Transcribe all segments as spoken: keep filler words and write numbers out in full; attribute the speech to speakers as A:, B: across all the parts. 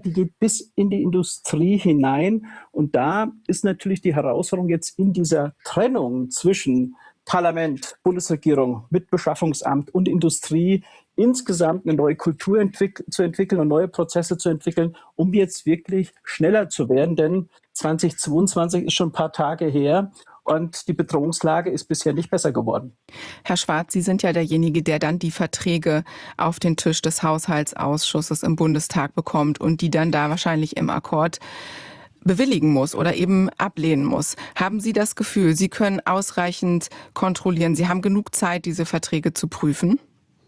A: die geht bis in die Industrie hinein. Und da ist natürlich die Herausforderung jetzt in dieser Trennung zwischen Parlament, Bundesregierung mit Beschaffungsamt und Industrie insgesamt eine neue Kultur entwick- zu entwickeln und neue Prozesse zu entwickeln, um jetzt wirklich schneller zu werden. Denn zweitausendzweiundzwanzig ist schon ein paar Tage her und die Bedrohungslage ist bisher nicht besser geworden.
B: Herr Schwarz, Sie sind ja derjenige, der dann die Verträge auf den Tisch des Haushaltsausschusses im Bundestag bekommt und die dann da wahrscheinlich im Akkord bewilligen muss oder eben ablehnen muss. Haben Sie das Gefühl, Sie können ausreichend kontrollieren, Sie haben genug Zeit, diese Verträge zu prüfen?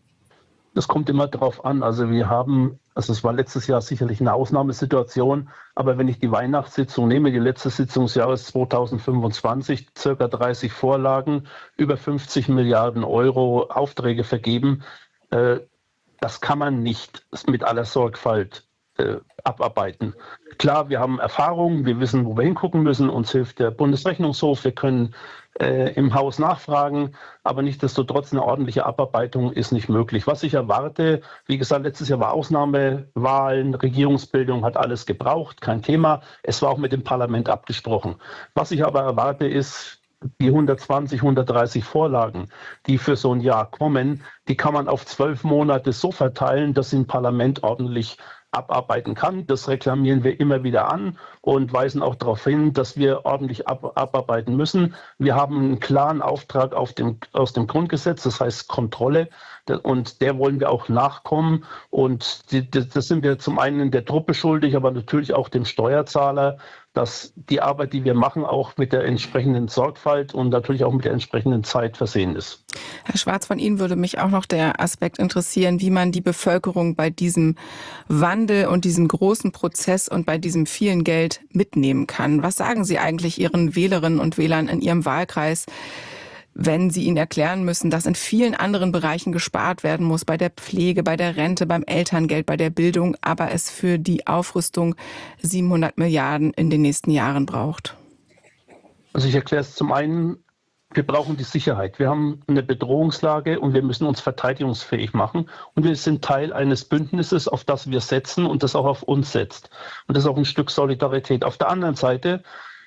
C: Das kommt immer darauf an. Also wir haben, also es war letztes Jahr sicherlich eine Ausnahmesituation, aber wenn ich die Weihnachtssitzung nehme, die letzte Sitzung des Jahres zweitausendfünfundzwanzig, circa dreißig Vorlagen, über fünfzig Milliarden Euro Aufträge vergeben, äh, das kann man nicht mit aller Sorgfalt äh, abarbeiten. Klar, wir haben Erfahrung, wir wissen, wo wir hingucken müssen, uns hilft der Bundesrechnungshof, wir können äh, im Haus nachfragen, aber nichtsdestotrotz eine ordentliche Abarbeitung ist nicht möglich. Was ich erwarte, wie gesagt, letztes Jahr war Ausnahmewahlen, Regierungsbildung hat alles gebraucht, kein Thema. Es war auch mit dem Parlament abgesprochen. Was ich aber erwarte ist, die hundertzwanzig, hundertdreißig Vorlagen, die für so ein Jahr kommen, die kann man auf zwölf Monate so verteilen, dass sie ein Parlament ordentlich abarbeiten kann. Das reklamieren wir immer wieder an und weisen auch darauf hin, dass wir ordentlich ab, abarbeiten müssen. Wir haben einen klaren Auftrag auf dem, aus dem Grundgesetz, das heißt Kontrolle, und der wollen wir auch nachkommen. Und die, das sind wir zum einen der Truppe schuldig, aber natürlich auch dem Steuerzahler, dass die Arbeit, die wir machen, auch mit der entsprechenden Sorgfalt und natürlich auch mit der entsprechenden Zeit versehen ist.
B: Herr Schwarz, von Ihnen würde mich auch noch der Aspekt interessieren, wie man die Bevölkerung bei diesem Wandel und diesem großen Prozess und bei diesem vielen Geld mitnehmen kann. Was sagen Sie eigentlich Ihren Wählerinnen und Wählern in Ihrem Wahlkreis, wenn Sie ihnen erklären müssen, dass in vielen anderen Bereichen gespart werden muss, bei der Pflege, bei der Rente, beim Elterngeld, bei der Bildung, aber es für die Aufrüstung siebenhundert Milliarden in den nächsten Jahren braucht?
C: Also ich erkläre es zum einen, wir brauchen die Sicherheit. Wir haben eine Bedrohungslage und wir müssen uns verteidigungsfähig machen. Und wir sind Teil eines Bündnisses, auf das wir setzen und das auch auf uns setzt. Und das ist auch ein Stück Solidarität. Auf der anderen Seite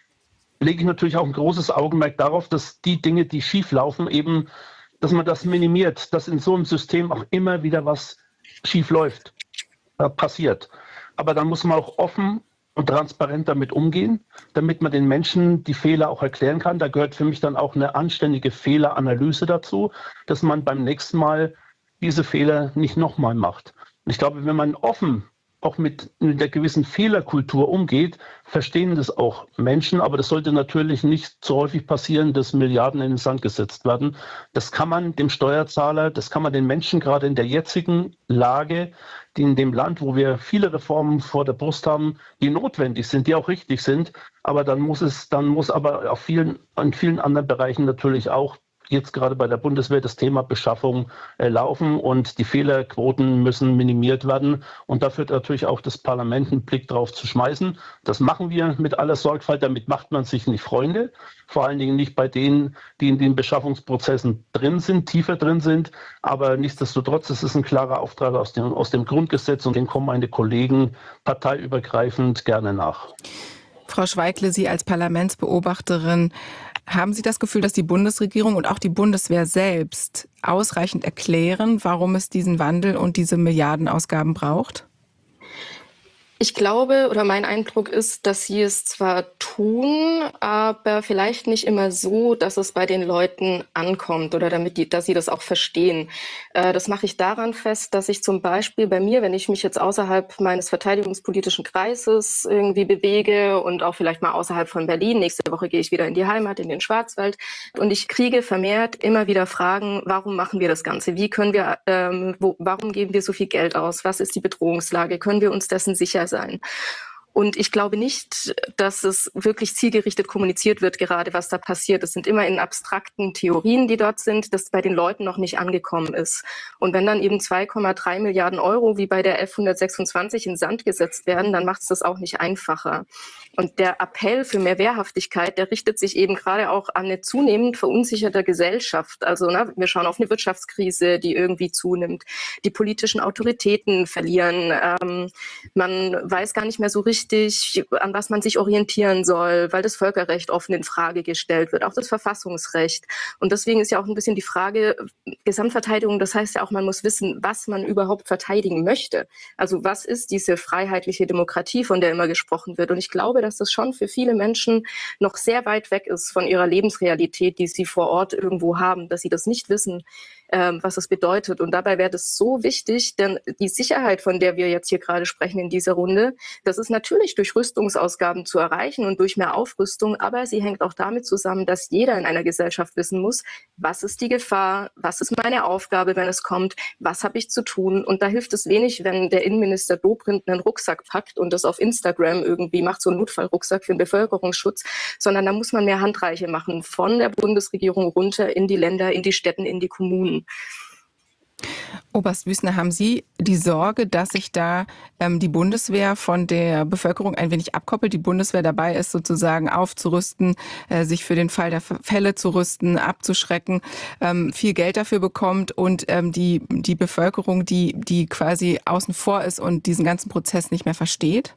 C: lege ich natürlich auch ein großes Augenmerk darauf, dass die Dinge, die schief laufen, eben, dass man das minimiert, dass in so einem System auch immer wieder was schief läuft, äh, passiert. Aber dann muss man auch offen und transparent damit umgehen, damit man den Menschen die Fehler auch erklären kann. Da gehört für mich dann auch eine anständige Fehleranalyse dazu, dass man beim nächsten Mal diese Fehler nicht nochmal macht. Und ich glaube, wenn man offen auch mit der gewissen Fehlerkultur umgeht, verstehen das auch Menschen, aber das sollte natürlich nicht so häufig passieren, dass Milliarden in den Sand gesetzt werden. Das kann man dem Steuerzahler, das kann man den Menschen gerade in der jetzigen Lage, die in dem Land, wo wir viele Reformen vor der Brust haben, die notwendig sind, die auch richtig sind, aber dann muss es, dann muss aber auf vielen, an vielen anderen Bereichen natürlich auch jetzt gerade bei der Bundeswehr das Thema Beschaffung äh, laufen und die Fehlerquoten müssen minimiert werden. Und dafür natürlich auch das Parlament einen Blick drauf zu schmeißen. Das machen wir mit aller Sorgfalt. Damit macht man sich nicht Freunde. Vor allen Dingen nicht bei denen, die in den Beschaffungsprozessen drin sind, tiefer drin sind. Aber nichtsdestotrotz, es ist ein klarer Auftrag aus dem, aus dem Grundgesetz und den kommen meine Kollegen parteiübergreifend gerne nach.
B: Frau Schweigle, Sie als Parlamentsbeobachterin, haben Sie das Gefühl, dass die Bundesregierung und auch die Bundeswehr selbst ausreichend erklären, warum es diesen Wandel und diese Milliardenausgaben braucht?
D: Ich glaube, oder mein Eindruck ist, dass sie es zwar tun, aber vielleicht nicht immer so, dass es bei den Leuten ankommt oder damit die, dass sie das auch verstehen. Äh, das mache ich daran fest, dass ich zum Beispiel bei mir, wenn ich mich jetzt außerhalb meines verteidigungspolitischen Kreises irgendwie bewege und auch vielleicht mal außerhalb von Berlin, nächste Woche gehe ich wieder in die Heimat, in den Schwarzwald, und ich kriege vermehrt immer wieder Fragen, warum machen wir das Ganze? Wie können wir, ähm, wo, warum geben wir so viel Geld aus? Was ist die Bedrohungslage? Können wir uns dessen sicher sein? Und ich glaube nicht, dass es wirklich zielgerichtet kommuniziert wird, gerade was da passiert. Es sind immer in abstrakten Theorien, die dort sind, das bei den Leuten noch nicht angekommen ist. Und wenn dann eben zwei Komma drei Milliarden Euro wie bei der F hundertsechsundzwanzig in Sand gesetzt werden, dann macht es das auch nicht einfacher. Und der Appell für mehr Wehrhaftigkeit, der richtet sich eben gerade auch an eine zunehmend verunsicherte Gesellschaft. Also na, wir schauen auf eine Wirtschaftskrise, die irgendwie zunimmt. Die politischen Autoritäten verlieren. Ähm, man weiß gar nicht mehr so richtig, an was man sich orientieren soll, weil das Völkerrecht offen in Frage gestellt wird, auch das Verfassungsrecht. Und deswegen ist ja auch ein bisschen die Frage, Gesamtverteidigung, das heißt ja auch, man muss wissen, was man überhaupt verteidigen möchte. Also was ist diese freiheitliche Demokratie, von der immer gesprochen wird? Und ich glaube, dass das schon für viele Menschen noch sehr weit weg ist von ihrer Lebensrealität, die sie vor Ort irgendwo haben, dass sie das nicht wissen, ähm, was das bedeutet. Und dabei wäre das so wichtig, denn die Sicherheit, von der wir jetzt hier gerade sprechen in dieser Runde, das ist natürlich durch Rüstungsausgaben zu erreichen und durch mehr Aufrüstung, aber sie hängt auch damit zusammen, dass jeder in einer Gesellschaft wissen muss, was ist die Gefahr, was ist meine Aufgabe, wenn es kommt, was habe ich zu tun. Und da hilft es wenig, wenn der Innenminister Dobrindt einen Rucksack packt und das auf Instagram irgendwie macht, so einen Notfallrucksack für den Bevölkerungsschutz, sondern da muss man mehr Handreiche machen, von der Bundesregierung runter in die Länder, in die Städten, in die Kommunen.
B: Oberst Wüstner, haben Sie die Sorge, dass sich da ähm, die Bundeswehr von der Bevölkerung ein wenig abkoppelt? Die Bundeswehr dabei ist, sozusagen aufzurüsten, äh, sich für den Fall der Fälle zu rüsten, abzuschrecken, ähm, viel Geld dafür bekommt und ähm, die, die Bevölkerung, die, die quasi außen vor ist und diesen ganzen Prozess nicht mehr versteht?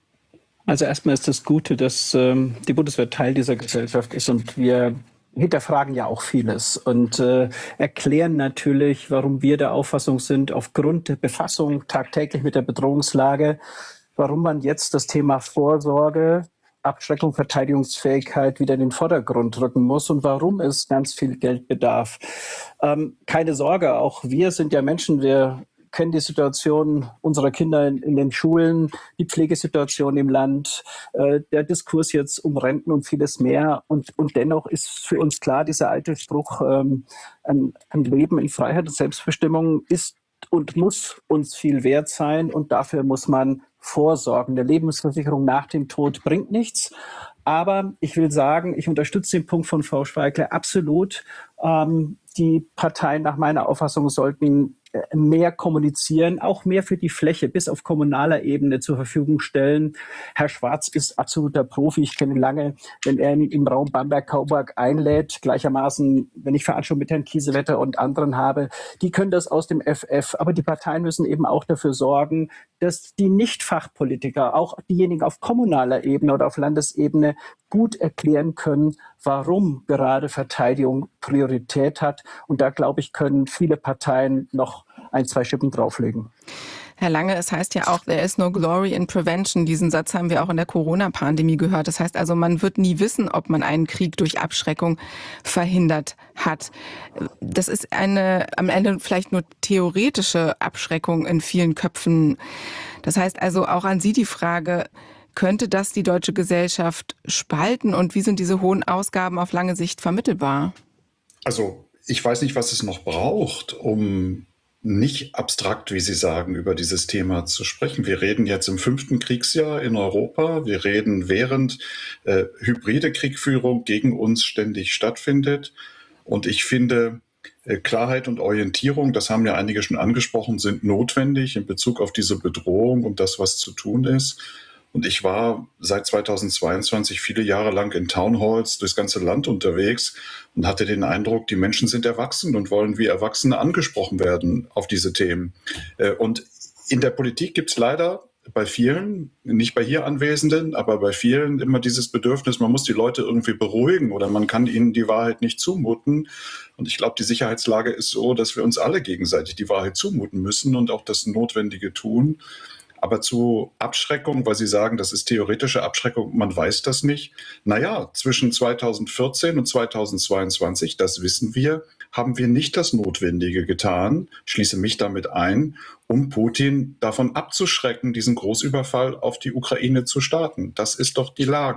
A: Also erstmal ist das Gute, dass ähm, die Bundeswehr Teil dieser Gesellschaft ist und wir hinterfragen ja auch vieles und äh, erklären natürlich, warum wir der Auffassung sind, aufgrund der Befassung tagtäglich mit der Bedrohungslage, warum man jetzt das Thema Vorsorge, Abschreckung, Verteidigungsfähigkeit wieder in den Vordergrund rücken muss und warum es ganz viel Geld bedarf. Ähm, keine Sorge, auch wir sind ja Menschen, wir kennen die Situation unserer Kinder in, in den Schulen, die Pflegesituation im Land, äh, der Diskurs jetzt um Renten und vieles mehr. Und, und dennoch ist für uns klar, dieser alte Spruch, ähm, ein, ein Leben in Freiheit und Selbstbestimmung ist und muss uns viel wert sein. Und dafür muss man vorsorgen. Eine Lebensversicherung nach dem Tod bringt nichts. Aber ich will sagen, ich unterstütze den Punkt von Frau Schweigler absolut. Ähm, die Parteien nach meiner Auffassung sollten mehr kommunizieren, auch mehr für die Fläche bis auf kommunaler Ebene zur Verfügung stellen. Herr Schwarz ist absoluter Profi. Ich kenne ihn lange, wenn er im Raum Bamberg-Kauberg einlädt, gleichermaßen, wenn ich Veranstaltungen mit Herrn Kiesewetter und anderen habe, die können das aus dem F F. Aber die Parteien müssen eben auch dafür sorgen, dass die Nicht-Fachpolitiker, auch diejenigen auf kommunaler Ebene oder auf Landesebene, gut erklären können, warum gerade Verteidigung Priorität hat. Und da, glaube ich, können viele Parteien noch ein, zwei Schippen drauflegen.
B: Herr Lange, es heißt ja auch, there is no glory in prevention. Diesen Satz haben wir auch in der Corona-Pandemie gehört. Das heißt also, man wird nie wissen, ob man einen Krieg durch Abschreckung verhindert hat. Das ist eine am Ende vielleicht nur theoretische Abschreckung in vielen Köpfen. Das heißt also auch an Sie die Frage, könnte das die deutsche Gesellschaft spalten und wie sind diese hohen Ausgaben auf lange Sicht vermittelbar?
E: Also ich weiß nicht, was es noch braucht, um nicht abstrakt, wie Sie sagen, über dieses Thema zu sprechen. Wir reden jetzt im fünften Kriegsjahr in Europa. Wir reden, während äh, hybride Kriegführung gegen uns ständig stattfindet. Und ich finde, äh, Klarheit und Orientierung, das haben ja einige schon angesprochen, sind notwendig in Bezug auf diese Bedrohung und das, was zu tun ist. Und ich war seit zweitausendzweiundzwanzig viele Jahre lang in Townhalls durchs ganze Land unterwegs und hatte den Eindruck, die Menschen sind erwachsen und wollen wie Erwachsene angesprochen werden auf diese Themen. Und in der Politik gibt es leider bei vielen, nicht bei hier Anwesenden, aber bei vielen immer dieses Bedürfnis, man muss die Leute irgendwie beruhigen oder man kann ihnen die Wahrheit nicht zumuten. Und ich glaube, die Sicherheitslage ist so, dass wir uns alle gegenseitig die Wahrheit zumuten müssen und auch das Notwendige tun. Aber zu Abschreckung, weil Sie sagen, das ist theoretische Abschreckung, man weiß das nicht. Naja, zwischen zweitausendvierzehn und zweitausendzweiundzwanzig, das wissen wir, haben wir nicht das Notwendige getan, schließe mich damit ein, um Putin davon abzuschrecken, diesen Großüberfall auf die Ukraine zu starten. Das ist doch die Lage.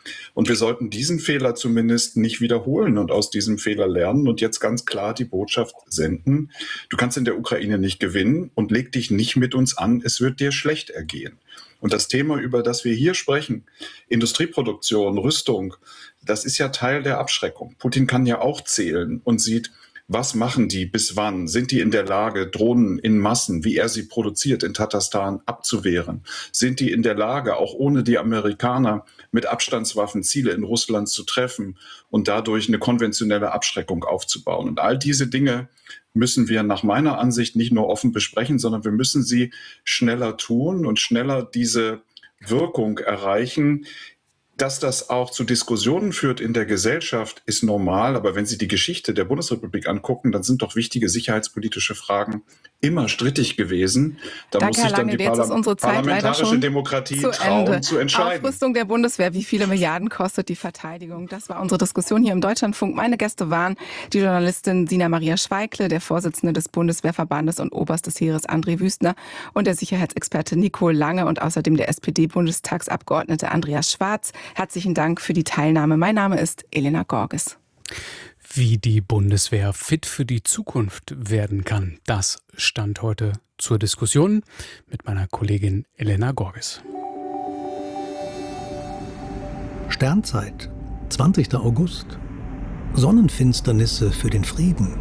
E: Und wir sollten diesen Fehler zumindest nicht wiederholen und aus diesem Fehler lernen und jetzt ganz klar die Botschaft senden: Du kannst in der Ukraine nicht gewinnen und leg dich nicht mit uns an, es wird dir schlecht ergehen. Und das Thema, über das wir hier sprechen, Industrieproduktion, Rüstung, das ist ja Teil der Abschreckung. Putin kann ja auch zählen und sieht, was machen die, bis wann? Sind die in der Lage, Drohnen in Massen, wie er sie produziert in Tatarstan, abzuwehren? Sind die in der Lage, auch ohne die Amerikaner mit Abstandswaffen Ziele in Russland zu treffen und dadurch eine konventionelle Abschreckung aufzubauen? Und all diese Dinge müssen wir nach meiner Ansicht nicht nur offen besprechen, sondern wir müssen sie schneller tun und schneller diese Wirkung erreichen. Dass das auch zu Diskussionen führt in der Gesellschaft, ist normal. Aber wenn Sie die Geschichte der Bundesrepublik angucken, dann sind doch wichtige sicherheitspolitische Fragen immer strittig gewesen. Da
B: Danke,
E: muss sich
B: Herr
E: dann
B: Lange,
E: die
B: jetzt ist
E: Parla
B: unsere Zeit leider
E: parlamentarische
B: schon
E: Demokratie
B: zu
E: trauen,
B: Ende.
E: zu entscheiden.
B: Aufrüstung der Bundeswehr, wie viele Milliarden kostet die Verteidigung? Das war unsere Diskussion hier im Deutschlandfunk. Meine Gäste waren die Journalistin Sina Maria Schweikle, der Vorsitzende des Bundeswehrverbandes und Oberst des Heeres André Wüstner und der Sicherheitsexperte Nico Lange und außerdem der S P D-Bundestagsabgeordnete Andreas Schwarz. Herzlichen Dank für die Teilnahme. Mein Name ist Elena Gorges.
F: Wie die Bundeswehr fit für die Zukunft werden kann, das stand heute zur Diskussion mit meiner Kollegin Elena Gorges.
G: Sternzeit, zwanzigster August. Sonnenfinsternisse für den Frieden.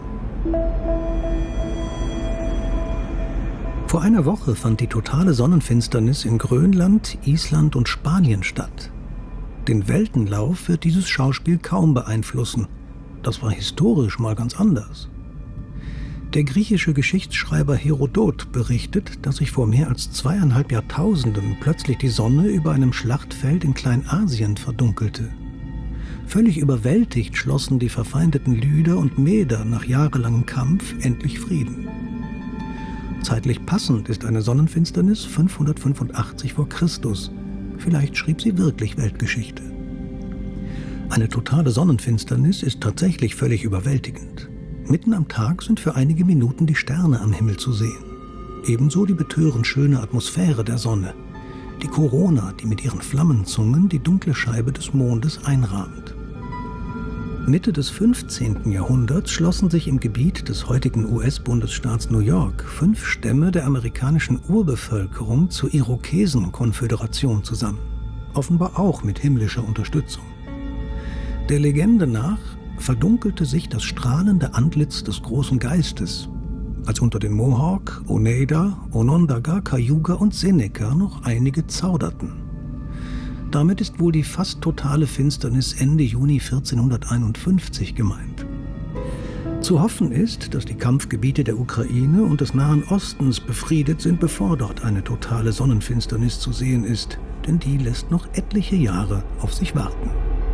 G: Vor einer Woche fand die totale Sonnenfinsternis in Grönland, Island und Spanien statt. Den Weltenlauf wird dieses Schauspiel kaum beeinflussen. Das war historisch mal ganz anders. Der griechische Geschichtsschreiber Herodot berichtet, dass sich vor mehr als zweieinhalb Jahrtausenden plötzlich die Sonne über einem Schlachtfeld in Kleinasien verdunkelte. Völlig überwältigt schlossen die verfeindeten Lyder und Meder nach jahrelangem Kampf endlich Frieden. Zeitlich passend ist eine Sonnenfinsternis fünfhundertfünfundachtzig vor Christus. Vielleicht schrieb sie wirklich Weltgeschichte. Eine totale Sonnenfinsternis ist tatsächlich völlig überwältigend. Mitten am Tag sind für einige Minuten die Sterne am Himmel zu sehen. Ebenso die betörend schöne Atmosphäre der Sonne. Die Korona, die mit ihren Flammenzungen die dunkle Scheibe des Mondes einrahmt. Mitte des fünfzehnten Jahrhunderts schlossen sich im Gebiet des heutigen U S-Bundesstaats New York fünf Stämme der amerikanischen Urbevölkerung zur Irokesen-Konföderation zusammen. Offenbar auch mit himmlischer Unterstützung. Der Legende nach verdunkelte sich das strahlende Antlitz des großen Geistes, als unter den Mohawk, Oneida, Onondaga, Cayuga und Seneca noch einige zauderten. Damit ist wohl die fast totale Finsternis Ende Juni vierzehnhunderteinundfünfzig gemeint. Zu hoffen ist, dass die Kampfgebiete der Ukraine und des Nahen Ostens befriedet sind, bevor dort eine totale Sonnenfinsternis zu sehen ist, denn die lässt noch etliche Jahre auf sich warten.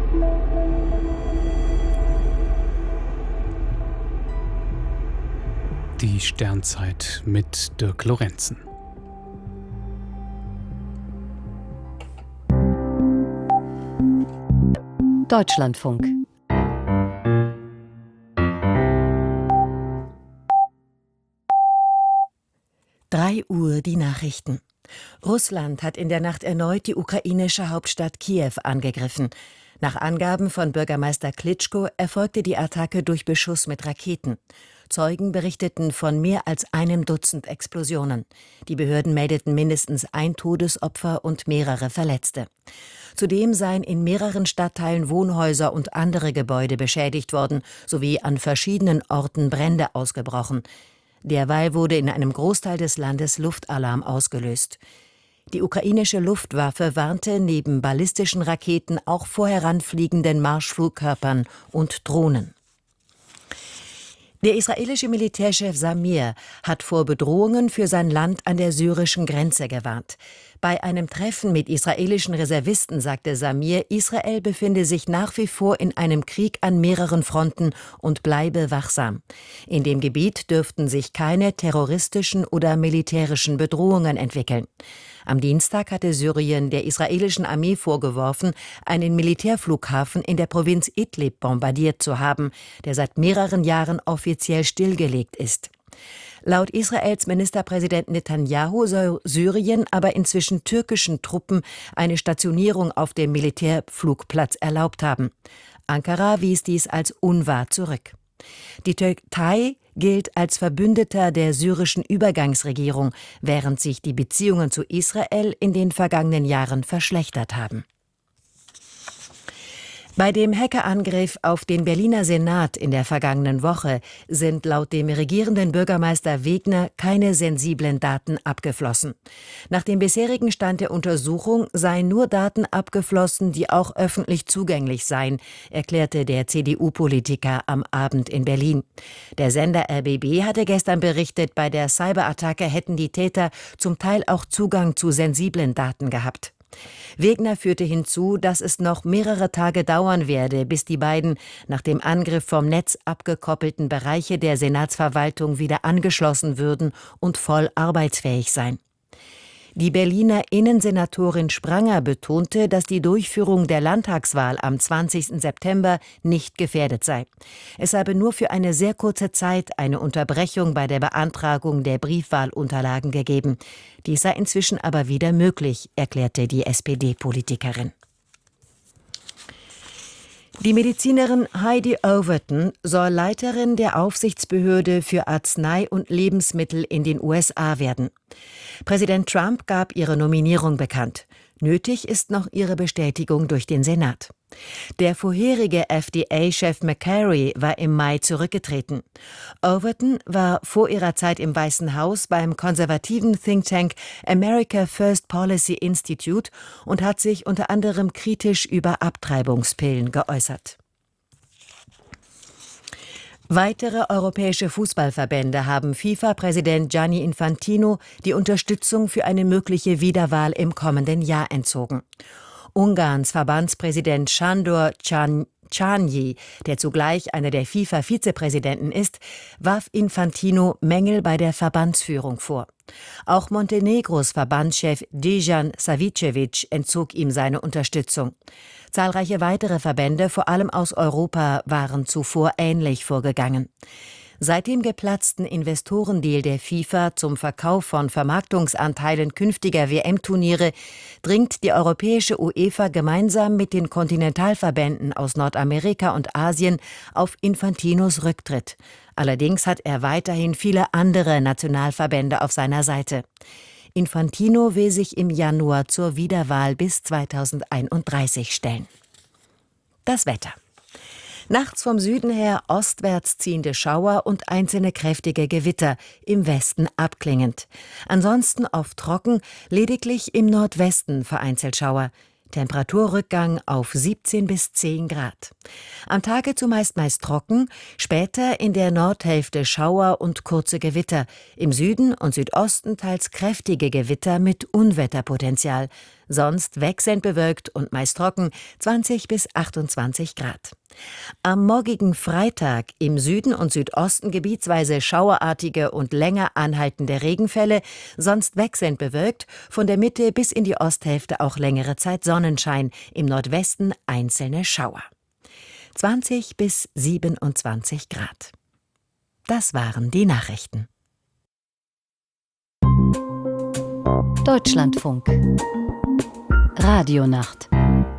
F: Die Sternzeit mit Dirk Lorenzen.
H: Deutschlandfunk. Drei Uhr die Nachrichten. Russland hat in der Nacht erneut die ukrainische Hauptstadt Kiew angegriffen. Nach Angaben von Bürgermeister Klitschko erfolgte die Attacke durch Beschuss mit Raketen. Zeugen berichteten von mehr als einem Dutzend Explosionen. Die Behörden meldeten mindestens ein Todesopfer und mehrere Verletzte. Zudem seien in mehreren Stadtteilen Wohnhäuser und andere Gebäude beschädigt worden, sowie an verschiedenen Orten Brände ausgebrochen. Derweil wurde in einem Großteil des Landes Luftalarm ausgelöst. Die ukrainische Luftwaffe warnte neben ballistischen Raketen auch vor heranfliegenden Marschflugkörpern und Drohnen. Der israelische Militärchef Samir hat vor Bedrohungen für sein Land an der syrischen Grenze gewarnt. Bei einem Treffen mit israelischen Reservisten sagte Samir, Israel befinde sich nach wie vor in einem Krieg an mehreren Fronten und bleibe wachsam. In dem Gebiet dürften sich keine terroristischen oder militärischen Bedrohungen entwickeln. Am Dienstag hatte Syrien der israelischen Armee vorgeworfen, einen Militärflughafen in der Provinz Idlib bombardiert zu haben, der seit mehreren Jahren offiziell stillgelegt ist. Laut Israels Ministerpräsident Netanyahu soll Syrien aber inzwischen türkischen Truppen eine Stationierung auf dem Militärflugplatz erlaubt haben. Ankara wies dies als unwahr zurück. Die Türkei gilt als Verbündeter der syrischen Übergangsregierung, während sich die Beziehungen zu Israel in den vergangenen Jahren verschlechtert haben. Bei dem Hackerangriff auf den Berliner Senat in der vergangenen Woche sind laut dem regierenden Bürgermeister Wegner keine sensiblen Daten abgeflossen. Nach dem bisherigen Stand der Untersuchung seien nur Daten abgeflossen, die auch öffentlich zugänglich seien, erklärte der C D U-Politiker am Abend in Berlin. Der Sender R B B hatte gestern berichtet, bei der Cyberattacke hätten die Täter zum Teil auch Zugang zu sensiblen Daten gehabt. Wegner führte hinzu, dass es noch mehrere Tage dauern werde, bis die beiden nach dem Angriff vom Netz abgekoppelten Bereiche der Senatsverwaltung wieder angeschlossen würden und voll arbeitsfähig seien. Die Berliner Innensenatorin Spranger betonte, dass die Durchführung der Landtagswahl am zwanzigsten September nicht gefährdet sei. Es habe nur für eine sehr kurze Zeit eine Unterbrechung bei der Beantragung der Briefwahlunterlagen gegeben. Dies sei inzwischen aber wieder möglich, erklärte die S P D-Politikerin. Die Medizinerin Heidi Overton soll Leiterin der Aufsichtsbehörde für Arznei und Lebensmittel in den U S A werden. Präsident Trump gab ihre Nominierung bekannt. Nötig ist noch ihre Bestätigung durch den Senat. Der vorherige F D A-Chef McCary war im Mai zurückgetreten. Overton war vor ihrer Zeit im Weißen Haus beim konservativen Think Tank America First Policy Institute und hat sich unter anderem kritisch über Abtreibungspillen geäußert. Weitere europäische Fußballverbände haben FIFA-Präsident Gianni Infantino die Unterstützung für eine mögliche Wiederwahl im kommenden Jahr entzogen. Ungarns Verbandspräsident Sándor Csányi, der zugleich einer der FIFA-Vizepräsidenten ist, warf Infantino Mängel bei der Verbandsführung vor. Auch Montenegros Verbandschef Dejan Savicevic entzog ihm seine Unterstützung. Zahlreiche weitere Verbände, vor allem aus Europa, waren zuvor ähnlich vorgegangen. Seit dem geplatzten Investorendeal der FIFA zum Verkauf von Vermarktungsanteilen künftiger W M-Turniere dringt die europäische UEFA gemeinsam mit den Kontinentalverbänden aus Nordamerika und Asien auf Infantinos Rücktritt. Allerdings hat er weiterhin viele andere Nationalverbände auf seiner Seite. Infantino will sich im Januar zur Wiederwahl bis zweitausendeinunddreißig stellen. Das Wetter. Nachts vom Süden her ostwärts ziehende Schauer und einzelne kräftige Gewitter, im Westen abklingend. Ansonsten oft trocken, lediglich im Nordwesten vereinzelt Schauer. Temperaturrückgang auf siebzehn bis zehn Grad. Am Tage zumeist meist trocken, später in der Nordhälfte Schauer und kurze Gewitter. Im Süden und Südosten teils kräftige Gewitter mit Unwetterpotenzial. Sonst wechselnd bewölkt und meist trocken, zwanzig bis achtundzwanzig Grad. Am morgigen Freitag im Süden und Südosten gebietsweise schauerartige und länger anhaltende Regenfälle, sonst wechselnd bewölkt, von der Mitte bis in die Osthälfte auch längere Zeit Sonnenschein, im Nordwesten einzelne Schauer. zwanzig bis siebenundzwanzig Grad. Das waren die Nachrichten.
I: Deutschlandfunk Radionacht